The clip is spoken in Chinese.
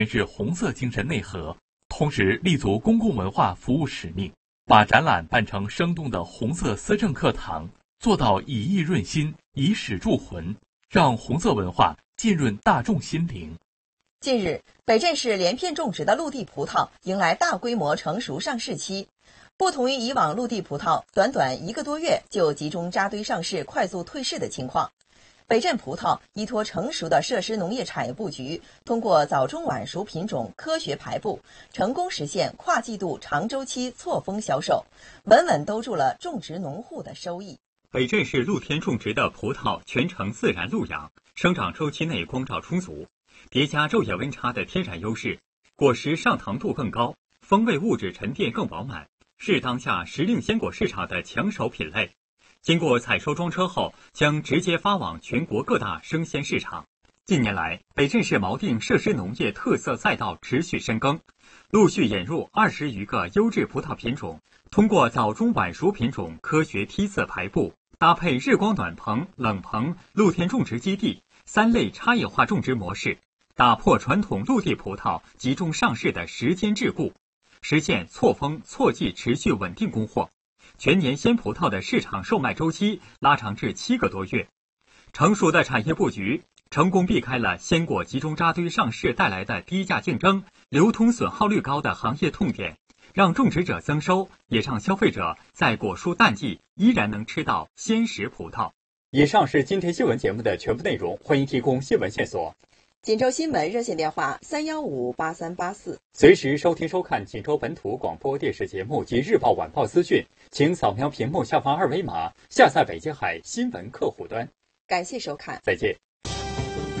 是红色精神内核，同时立足公共文化服务使命，把展览办成生动的红色思政课堂，做到以意润心，以史铸魂，让红色文化浸润大众心灵。 近日，北镇市连片种植的陆地葡萄迎来大规模成熟上市期。不同于以往陆地葡萄短短1个多月就集中扎堆上市、快速退市的情况，北镇葡萄依托成熟的设施农业产业布局，通过早中晚熟品种科学排布，成功实现跨季度长周期错峰销售，稳稳兜住了种植农户的收益。 北镇市露天种植的葡萄全程自然露养，生长周期内光照充足，叠加昼夜温差的天然优势，果实上糖度更高，风味物质沉淀更饱满，是当下时令鲜果市场的抢手品类。经过采收装车后，将直接发往全国各大生鲜市场。近年来，北镇市锚定设施农业特色赛道持续深耕，陆续引入20余个优质葡萄品种，通过早中晚熟品种科学梯次排布，搭配日光暖棚、冷棚、露天种植基地3类差异化种植模式，打破传统陆地葡萄集中上市的时间桎梏，实现错峰错季持续稳定供货。全年鲜葡萄的市场售卖周期拉长至7个多月，成熟的产业布局成功避开了鲜果集中扎堆上市带来的低价竞争、流通损耗率高的行业痛点，让种植者增收，也让消费者在果蔬淡季依然能吃到鲜食葡萄。以上是今天新闻节目的全部内容，欢迎提供新闻线索。 锦州新闻热线电话3158384， 随时收听收看锦州本土广播电视节目及日报晚报资讯，请扫描屏幕下方2维码下载北京海新闻客户端。 感谢收看， 再见。